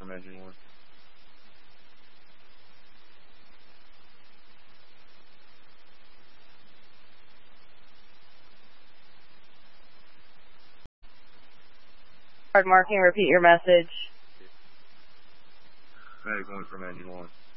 from engine 1. Hard marking, repeat your message. Medic 1 from engine 1.